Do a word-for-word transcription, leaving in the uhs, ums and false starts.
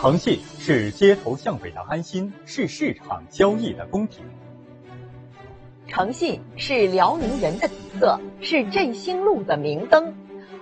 诚信是街头巷尾的安心，是市场交易的公平。 诚信是辽宁人的底色，是振兴路的明灯。